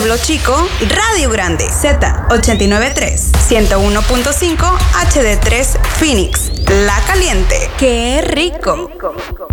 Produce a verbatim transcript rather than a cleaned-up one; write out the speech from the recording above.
Pueblo Chico, Radio Grande, Z ochenta y nueve punto tres, ciento uno punto cinco, H D tres, Phoenix, La Caliente. ¡Qué rico!